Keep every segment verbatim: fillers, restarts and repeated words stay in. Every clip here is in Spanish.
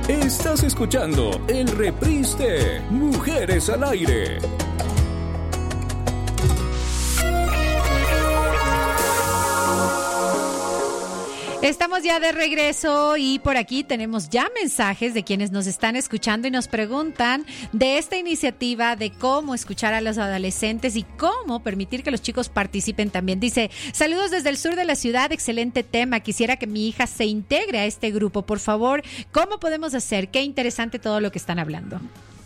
Estás escuchando el reprise de Mujeres al Aire. Estamos ya de regreso y por aquí tenemos ya mensajes de quienes nos están escuchando y nos preguntan de esta iniciativa de cómo escuchar a los adolescentes y cómo permitir que los chicos participen también. Dice, saludos desde el sur de la ciudad, excelente tema, quisiera que mi hija se integre a este grupo, por favor, ¿cómo podemos hacer? Qué interesante todo lo que están hablando.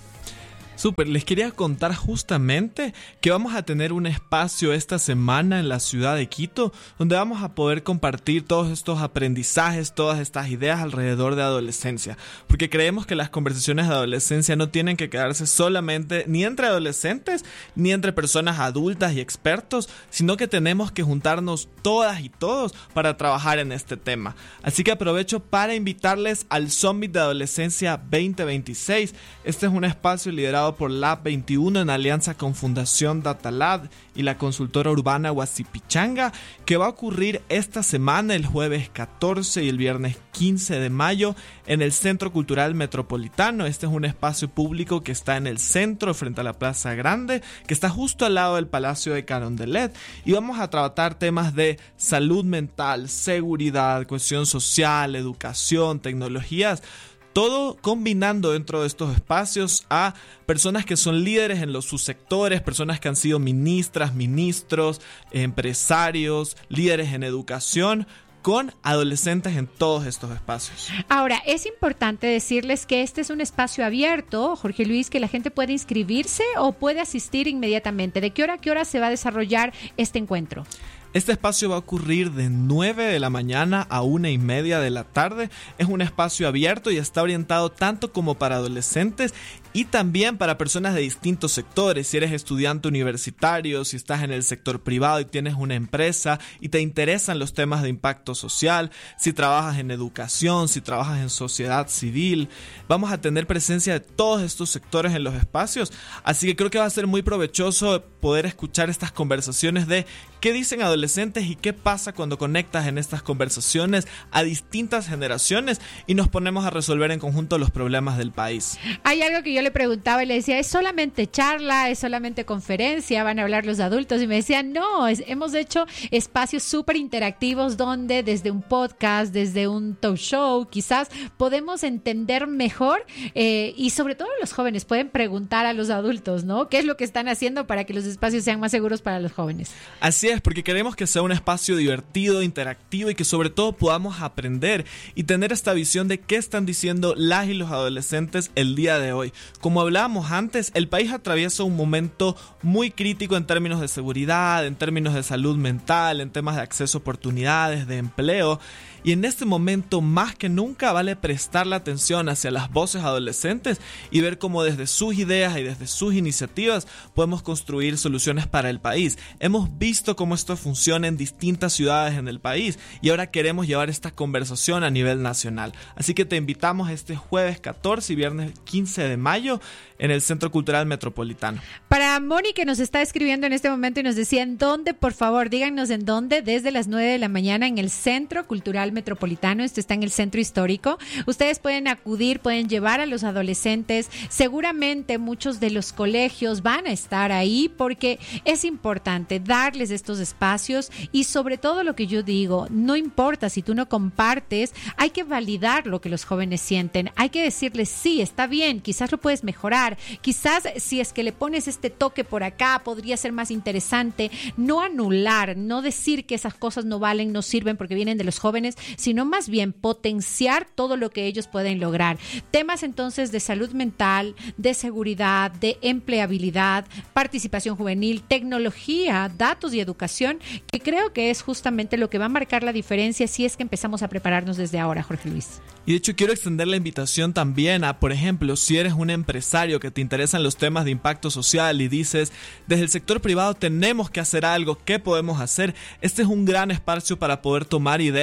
Súper, les quería contar justamente que vamos a tener un espacio esta semana en la ciudad de Quito donde vamos a poder compartir todos estos aprendizajes, todas estas ideas alrededor de adolescencia, porque creemos que las conversaciones de adolescencia no tienen que quedarse solamente ni entre adolescentes ni entre personas adultas y expertos, sino que tenemos que juntarnos todas y todos para trabajar en este tema. Así que aprovecho para invitarles al Summit de Adolescencia veinte veintiséis. Este es un espacio liderado por Lab veintiuno en alianza con Fundación Datalab y la consultora urbana Huasipichanga, que va a ocurrir esta semana, el jueves catorce y el viernes quince de mayo en el Centro Cultural Metropolitano. Este es un espacio público que está en el centro, frente a la Plaza Grande, que está justo al lado del Palacio de Carondelet, y vamos a tratar temas de salud mental, seguridad, cohesión social, educación, tecnologías, todo combinando dentro de estos espacios a personas que son líderes en los subsectores, personas que han sido ministras, ministros, empresarios, líderes en educación, con adolescentes en todos estos espacios. Ahora, es importante decirles que este es un espacio abierto, Jorge Luis, que la gente puede inscribirse o puede asistir inmediatamente. ¿De qué hora a qué hora se va a desarrollar este encuentro? Este espacio va a ocurrir de nueve de la mañana a una y media de la tarde. Es un espacio abierto y está orientado tanto como para adolescentes y también para personas de distintos sectores. Si eres estudiante universitario, si estás en el sector privado y tienes una empresa y te interesan los temas de impacto social, si trabajas en educación, si trabajas en sociedad civil, vamos a tener presencia de todos estos sectores en los espacios. Así que creo que va a ser muy provechoso poder escuchar estas conversaciones de qué dicen adolescentes y qué pasa cuando conectas en estas conversaciones a distintas generaciones y nos ponemos a resolver en conjunto los problemas del país. Hay algo que yo le preguntaba y le decía, ¿es solamente charla? ¿Es solamente conferencia? ¿Van a hablar los adultos? Y me decían, no, es, hemos hecho espacios súper interactivos donde desde un podcast, desde un talk show, quizás podemos entender mejor eh, y sobre todo los jóvenes pueden preguntar a los adultos, ¿no? ¿Qué es lo que están haciendo para que los espacios sean más seguros para los jóvenes? Así es, porque queremos que sea un espacio divertido, interactivo y que sobre todo podamos aprender y tener esta visión de qué están diciendo las y los adolescentes el día de hoy. Como hablábamos antes, el país atraviesa un momento muy crítico en términos de seguridad, en términos de salud mental, en temas de acceso a oportunidades, de empleo. Y en este momento más que nunca vale prestar la atención hacia las voces adolescentes y ver cómo desde sus ideas y desde sus iniciativas podemos construir soluciones para el país. Hemos visto cómo esto funciona en distintas ciudades en el país y ahora queremos llevar esta conversación a nivel nacional. Así que te invitamos este jueves catorce y viernes quince de mayo en el Centro Cultural Metropolitano. Para Moni, que nos está escribiendo en este momento y nos decía en dónde, por favor, díganos en dónde, desde las nueve de la mañana en el Centro Cultural Metropolitano. Esto está en el Centro Histórico. Ustedes pueden acudir, pueden llevar a los adolescentes. Seguramente muchos de los colegios van a estar ahí porque es importante darles estos espacios y sobre todo lo que yo digo, no importa si tú no compartes, hay que validar lo que los jóvenes sienten. Hay que decirles, sí, está bien, quizás lo puedes mejorar. Quizás si es que le pones este toque por acá, podría ser más interesante. No anular, no decir que esas cosas no valen, no sirven porque vienen de los jóvenes, sino más bien potenciar todo lo que ellos pueden lograr. Temas entonces de salud mental, de seguridad, de empleabilidad, participación juvenil, tecnología, datos y educación, que creo que es justamente lo que va a marcar la diferencia si es que empezamos a prepararnos desde ahora, Jorge Luis. Y de hecho quiero extender la invitación también a, por ejemplo, si eres un empresario que te interesan los temas de impacto social y dices, desde el sector privado tenemos que hacer algo, ¿qué podemos hacer? Este es un gran espacio para poder tomar ideas de nuestros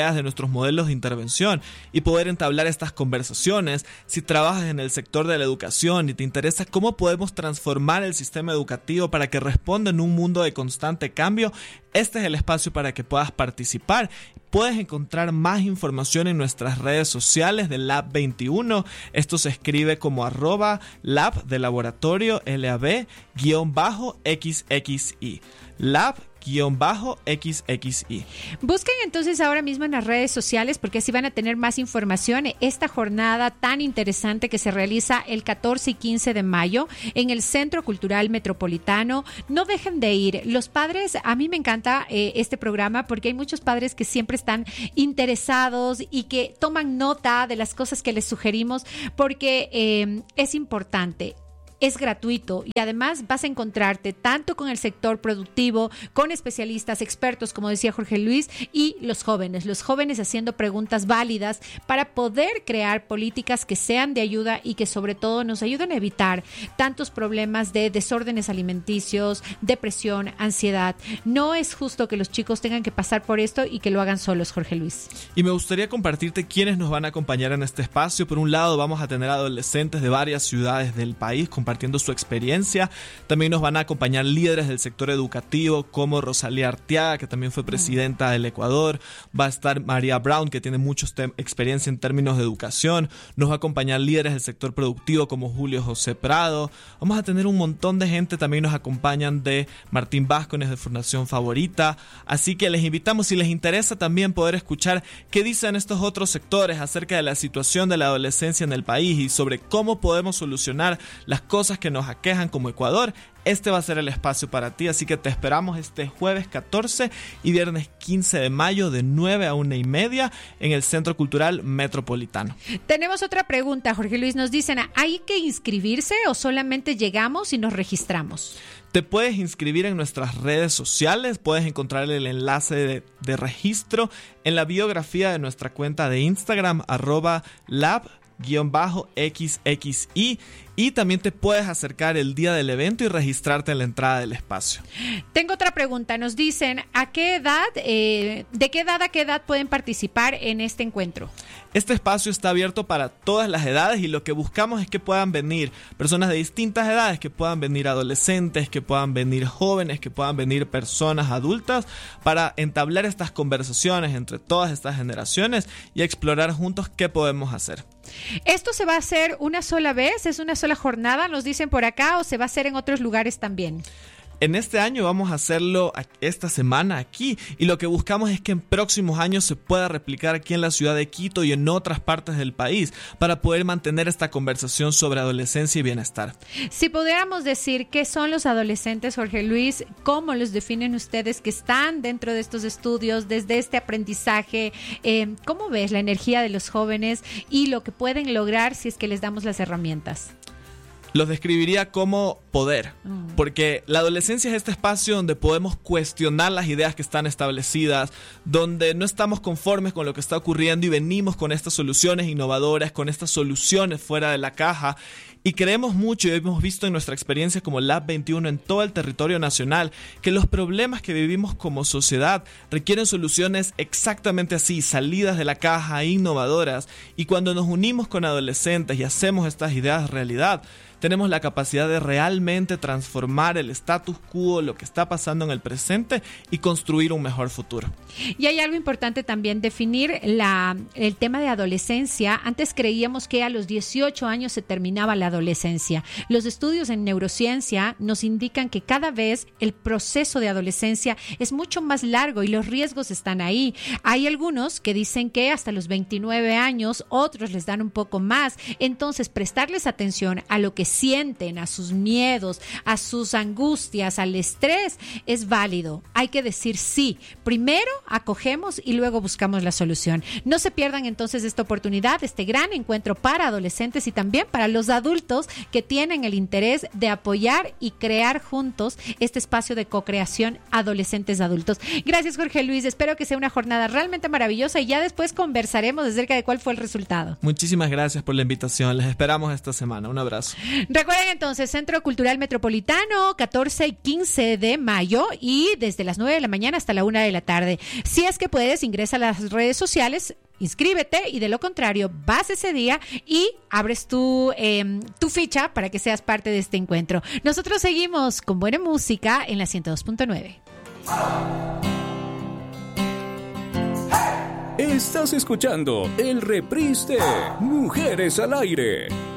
nuestros modelos de intervención y poder entablar estas conversaciones. Si trabajas en el sector de la educación y te interesa cómo podemos transformar el sistema educativo para que responda en un mundo de constante cambio, este es el espacio para que puedas participar. Puedes encontrar más información en nuestras redes sociales de Lab veintiuno. Esto se escribe como arroba lab de laboratorio lab guión bajo xxi. Lab guión bajo X X I. Busquen entonces ahora mismo en las redes sociales porque así van a tener más información. Esta jornada tan interesante que se realiza el catorce y quince de mayo en el Centro Cultural Metropolitano. No dejen de ir. Los padres, a mí me encanta eh, este programa porque hay muchos padres que siempre están interesados y que toman nota de las cosas que les sugerimos porque eh, es importante. Es gratuito y además vas a encontrarte tanto con el sector productivo, con especialistas, expertos, como decía Jorge Luis, y los jóvenes, los jóvenes haciendo preguntas válidas para poder crear políticas que sean de ayuda y que sobre todo nos ayuden a evitar tantos problemas de desórdenes alimenticios, depresión, ansiedad. No es justo que los chicos tengan que pasar por esto y que lo hagan solos, Jorge Luis. Y me gustaría compartirte quiénes nos van a acompañar en este espacio. Por un lado, vamos a tener adolescentes de varias ciudades del país compartiendo su experiencia. También nos van a acompañar líderes del sector educativo como Rosalía Arteaga, que también fue presidenta del Ecuador. Va a estar María Brown, que tiene mucha tem- experiencia en términos de educación. Nos va a acompañar líderes del sector productivo como Julio José Prado. Vamos a tener un montón de gente. También nos acompañan de Martín Vázquez de Fundación Favorita. Así que les invitamos, si les interesa también poder escuchar qué dicen estos otros sectores acerca de la situación de la adolescencia en el país y sobre cómo podemos solucionar las cosas que nos aquejan como Ecuador. Este va a ser el espacio para ti, así que te esperamos este jueves catorce y viernes quince de mayo de nueve a una y media en el Centro Cultural Metropolitano. Tenemos otra pregunta, Jorge Luis. Nos dicen, ¿hay que inscribirse o solamente llegamos y nos registramos? Te puedes inscribir en nuestras redes sociales, puedes encontrar el enlace de, de registro en la biografía de nuestra cuenta de Instagram, arroba lab guión bajo X X I, y también te puedes acercar el día del evento y registrarte en la entrada del espacio. Tengo otra pregunta. Nos dicen, ¿a qué edad, eh, de qué edad a qué edad pueden participar en este encuentro? Este espacio está abierto para todas las edades y lo que buscamos es que puedan venir personas de distintas edades, que puedan venir adolescentes, que puedan venir jóvenes, que puedan venir personas adultas para entablar estas conversaciones entre todas estas generaciones y explorar juntos qué podemos hacer. ¿Esto se va a hacer una sola vez? ¿Es una sola jornada? Nos dicen por acá, ¿o se va a hacer en otros lugares también? En este año vamos a hacerlo esta semana aquí y lo que buscamos es que en próximos años se pueda replicar aquí en la ciudad de Quito y en otras partes del país para poder mantener esta conversación sobre adolescencia y bienestar. Si pudiéramos decir qué son los adolescentes, Jorge Luis, ¿cómo los definen ustedes que están dentro de estos estudios, desde este aprendizaje? Eh, ¿Cómo ves la energía de los jóvenes y lo que pueden lograr si es que les damos las herramientas? Los describiría como poder, porque la adolescencia es este espacio donde podemos cuestionar las ideas que están establecidas, donde no estamos conformes con lo que está ocurriendo y venimos con estas soluciones innovadoras, con estas soluciones fuera de la caja. Y creemos mucho y hemos visto en nuestra experiencia como Lab veintiuno en todo el territorio nacional que los problemas que vivimos como sociedad requieren soluciones exactamente así, salidas de la caja, innovadoras. Y cuando nos unimos con adolescentes y hacemos estas ideas realidad, tenemos la capacidad de realmente transformar el status quo, lo que está pasando en el presente y construir un mejor futuro. Y hay algo importante también, definir la, el tema de adolescencia. Antes creíamos que a los dieciocho años se terminaba la adolescencia. Los estudios en neurociencia nos indican que cada vez el proceso de adolescencia es mucho más largo y los riesgos están ahí. Hay algunos que dicen que hasta los veintinueve años, otros les dan un poco más. Entonces, prestarles atención a lo que sienten, a sus miedos, a sus angustias, al estrés, es válido. Hay que decir sí. Primero acogemos y luego buscamos la solución. No se pierdan entonces esta oportunidad, este gran encuentro para adolescentes y también para los adultos que tienen el interés de apoyar y crear juntos este espacio de co-creación adolescentes adultos. Gracias, Jorge Luis. Espero que sea una jornada realmente maravillosa y ya después conversaremos acerca de cuál fue el resultado. Muchísimas gracias por la invitación. Les esperamos esta semana. Un abrazo. Recuerden entonces, Centro Cultural Metropolitano, catorce y quince de mayo, y desde las nueve de la mañana hasta la una de la tarde. Si es que puedes, ingresa a las redes sociales, inscríbete, y de lo contrario, vas ese día y abres tu, eh, tu ficha para que seas parte de este encuentro. Nosotros seguimos con buena música en la ciento dos punto nueve. Estás escuchando el reprise de Mujeres al Aire.